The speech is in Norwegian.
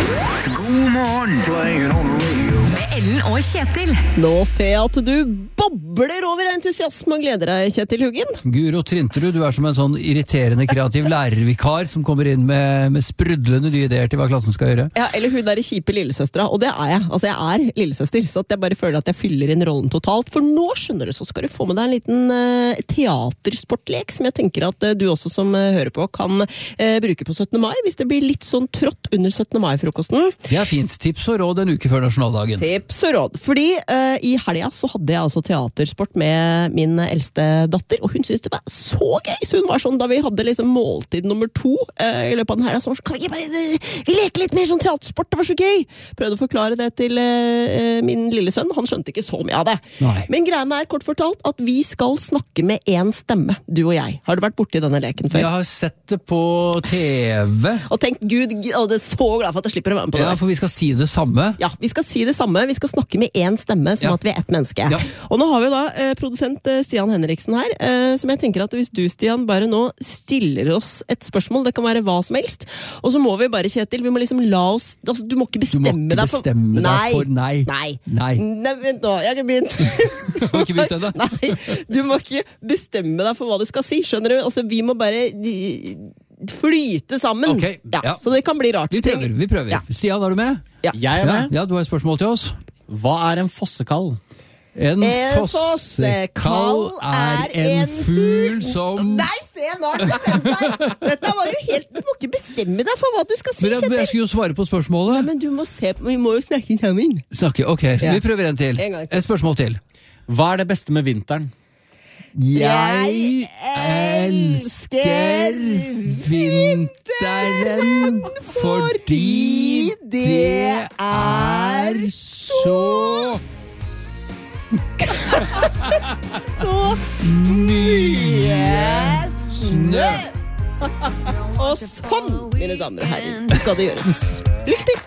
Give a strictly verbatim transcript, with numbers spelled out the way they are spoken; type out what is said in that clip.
God morgen, playing on the radio. Med Ellen og Kjetil. Nå ser jeg at du bobler over entusiasme og gleder deg, Kjetil Huggen. Guro Trinterud, du er som en sånn irriterende kreativ lærervikar som kommer inn med, med sprudlende nye ideer til hva klassen skal gjøre. Ja, eller hun der kjipe lillesøstera, og det er jeg. Altså, jeg er lillesøster, så at jeg bare føler at jeg fyller inn rollen totalt. For nå, skjønner du, så skal du få med deg en liten uh, teatersportlek, som jeg tenker at uh, du også som uh, hører på kan uh, bruke på syttende mai, hvis det blir litt sånn trått under syttende mai-frokosten. Det er fint. Tips og råd en uke før nasjonaldagen. Tips og råd. Fordi uh, i helga så hadde jeg altså teatersport med min eldste datter, og hun syntes det var så gøy. Så hun var sånn, da vi hadde liksom måltid nummer to uh, i løpet av den helga, så var sånn, kan vi ikke bare, uh, vi leker litt mer sånn teatersport, det var så gøy. Prøvde å forklare det til uh, min lille sønn, han skjønte ikke så mye av det. Nei. Men greiene er kort fortalt at vi skal snakke med en stemme, du og jeg. Har du vært borte i denne leken før? Jeg har sett det på T V. Og tenkt, Gud, og det er så glad for at jeg slipper å være med på det. Ja, for vi skal si det samme. Ja, vi skal si det samme. Vi skal snakke med én stemme, som Ja. at vi er ett menneske. Ja. Og nå har vi da eh, produsent eh, Stian Henriksen her, eh, som jeg tenker at hvis du, Stian, bare nå stiller oss et spørsmål, det kan være hva som helst, og så må vi bare, Kjetil, vi må liksom la oss, altså, du må ikke Du bestemme må ikke deg for... bestemme deg for nei. Nei. Nei. Nei, vent nå, jeg har ikke begynt. Har ikke begynt ennå? Nei, du må ikke bestemme deg for hva du skal si, skjønner du? Altså, vi må bare de, flyte sammen. Ok, ja, ja. Så det kan bli rart. Vi prøver, vi prøver. Ja. Stian, er du med? Ja. Jeg er Ja, med. ja, du har et spørsmål til oss. Hva er en fossekall? En En fossekall er en fugl som... Nei, se, nå har du bestemt deg! Dette var jo helt... Du må ikke bestemme deg for hva du skal si, Men jeg, jeg Kjetil. skulle jo svare på spørsmålet. Men du må se på... Vi må jo snakke sammen. Snakke, ok, så Ja. vi prøver en til. En gang til. Et spørsmål til. Hva er det beste med vinteren? Jeg elsker vinteren fordi det er så Så mye snø. Og sånn, mine damer og herrer, skal det gjøres. Lykke til!